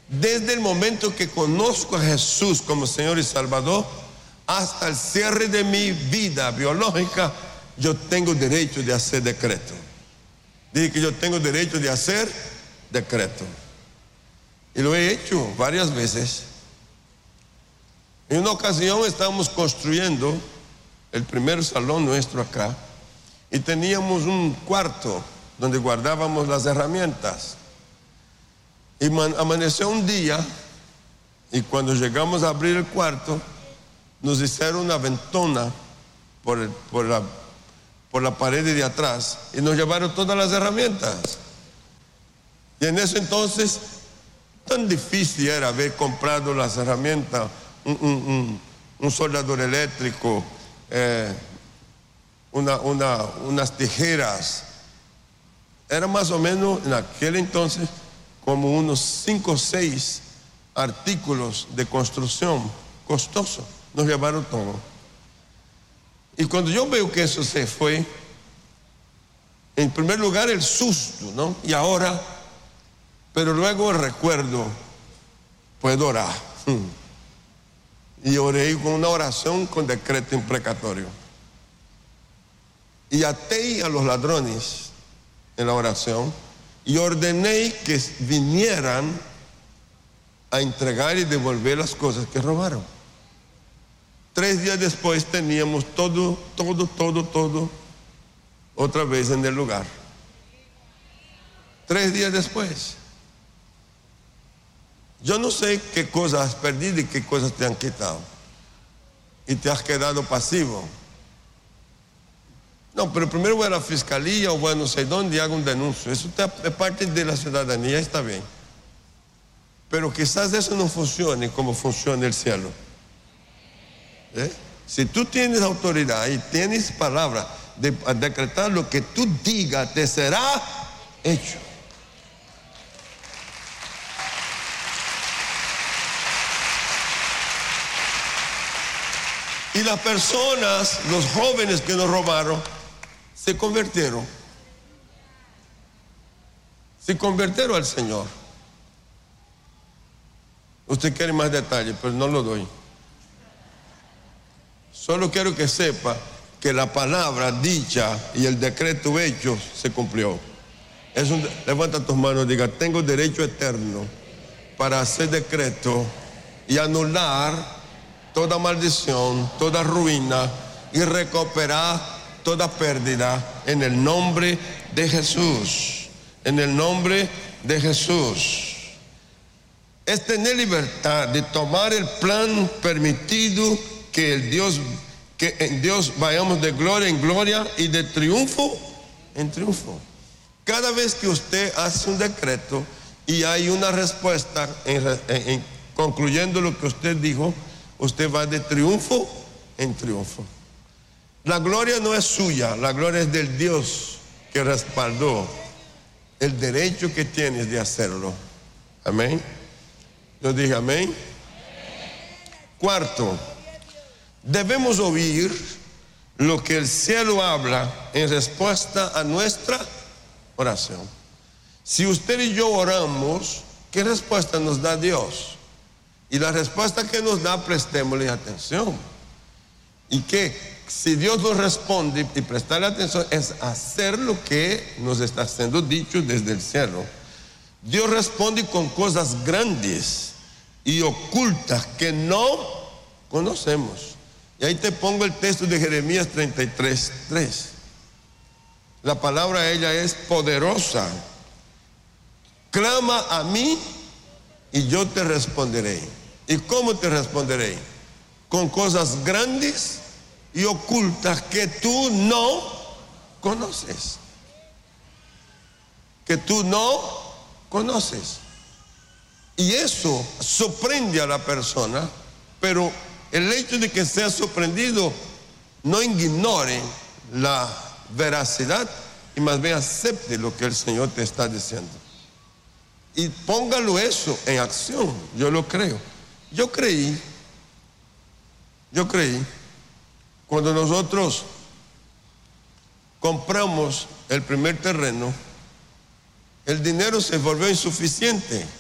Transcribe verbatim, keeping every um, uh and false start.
Desde el momento que conozco a Jesús como Señor y Salvador, hasta el cierre de mi vida biológica, yo tengo derecho de hacer decreto. Dije que yo tengo derecho de hacer decreto. Y lo he hecho varias veces. En una ocasión estábamos construyendo el primer salón nuestro acá y teníamos un cuarto donde guardábamos las herramientas. Y amaneció un día y cuando llegamos a abrir el cuarto, nos hicieron una ventona por, el, por, la, por la pared de atrás y nos llevaron todas las herramientas. Y en ese entonces, tan difícil era haber comprado las herramientas, un, un, un, un soldador eléctrico, eh, una, una, unas tijeras. Era más o menos en aquel entonces como unos cinco o seis artículos de construcción costosos. Nos llevaron todo. Y cuando yo veo que eso se fue, en primer lugar el susto, ¿no? Y ahora, pero luego el recuerdo, puedo orar. Y oré con una oración con decreto imprecatorio. Y até a los ladrones en la oración y ordené que vinieran a entregar y devolver las cosas que robaron. Tres días después teníamos todo, todo, todo, todo otra vez en el lugar. Tres días después. Yo no sé qué cosas has perdido y qué cosas te han quitado. Y te has quedado pasivo. No, pero primero voy a la fiscalía o voy a no sé dónde y hago un denuncio. Eso es parte de la ciudadanía, está bien. Pero quizás eso no funcione como funciona el cielo. ¿Eh? Si tú tienes autoridad y tienes palabra de decretar lo que tú digas, te será hecho. Y las personas, los jóvenes que nos robaron, se convirtieron. Se convirtieron al Señor. Usted quiere más detalles, pero no lo doy. Solo quiero que sepa que la palabra dicha y el decreto hecho se cumplió. Es un, levanta tus manos y diga, tengo derecho eterno para hacer decreto y anular toda maldición, toda ruina y recuperar toda pérdida en el nombre de Jesús. En el nombre de Jesús. Es tener libertad de tomar el plan permitido que el Dios, que en Dios vayamos de gloria en gloria y de triunfo en triunfo. Cada vez que usted hace un decreto y hay una respuesta en, en, en, concluyendo lo que usted dijo, usted va de triunfo en triunfo. La gloria no es suya, la gloria es del Dios que respaldó el derecho que tienes de hacerlo. Amén. Yo dije amén. Cuarto, debemos oír lo que el cielo habla en respuesta a nuestra oración. Si usted y yo oramos, ¿qué respuesta nos da Dios? Y la respuesta que nos da, prestémosle atención. Y que si Dios nos responde y prestarle atención, es hacer lo que nos está siendo dicho desde el cielo. Dios responde con cosas grandes y ocultas que no conocemos. Y ahí te pongo el texto de Jeremías treinta y tres, tres. La palabra ella es poderosa. Clama a mí y yo te responderé. ¿Y cómo te responderé? Con cosas grandes y ocultas que tú no conoces. Que tú no conoces. Y eso sorprende a la persona, pero el hecho de que sea sorprendido no ignore la veracidad y más bien acepte lo que el Señor te está diciendo. Y póngalo eso en acción. Yo lo creo. Yo creí, yo creí, cuando nosotros compramos el primer terreno, el dinero se volvió insuficiente.